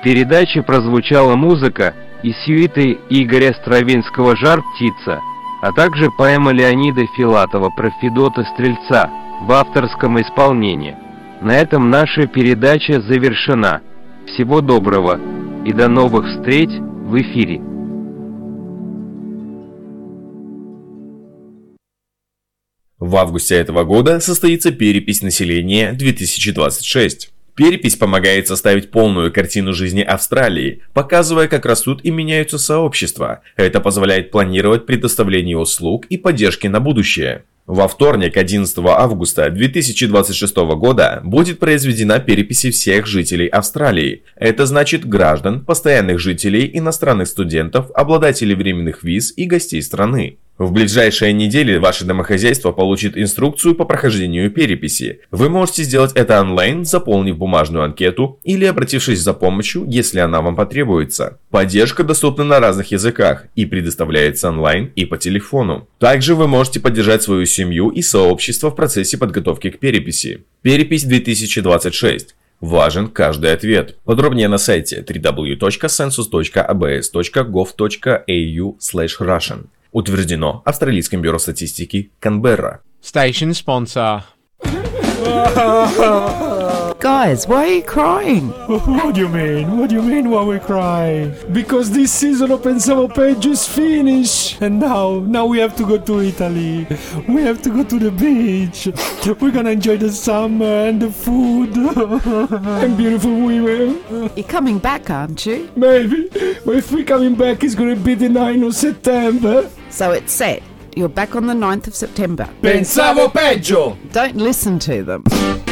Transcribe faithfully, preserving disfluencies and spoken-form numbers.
передаче прозвучала музыка из сюиты Игоря Стравинского «Жар птица», а также поэма Леонида Филатова про Федота Стрельца в авторском исполнении. На этом наша передача завершена. Всего доброго и до новых встреч в эфире. В августе этого года состоится перепись населения две тысячи двадцать шесть. Перепись помогает составить полную картину жизни Австралии, показывая, как растут и меняются сообщества. Это позволяет планировать предоставление услуг и поддержки на будущее. Во вторник, одиннадцатого августа две тысячи двадцать шестого года, будет произведена перепись всех жителей Австралии. Это значит граждан, постоянных жителей, иностранных студентов, обладателей временных виз и гостей страны. В ближайшие недели ваше домохозяйство получит инструкцию по прохождению переписи. Вы можете сделать это онлайн, заполнив бумажную анкету или обратившись за помощью, если она вам потребуется. Поддержка доступна на разных языках и предоставляется онлайн и по телефону. Также вы можете поддержать свою семью и сообщество в процессе подготовки к переписи. Перепись две тысячи двадцать шесть. Важен каждый ответ. Подробнее на сайте дабл ю дабл ю дабл ю точка сенсус точка эй би эс точка гов точка эй ю слэш Russian. Утверждено Австралийским бюро статистики Канберра. Station sponsor. Guys, why are you crying? What do you mean? What do you mean why we cry? Because this season of Pensavo Peggio just finished. And now, now we have to go to Italy. We have to go to the beach. We're gonna enjoy the summer and the food. And beautiful women. You're coming back, aren't you? Maybe. But if we're coming back, it's gonna be the ninth of September. So it's set. You're back on the ninth of September. Pensavo peggio! Don't listen to them.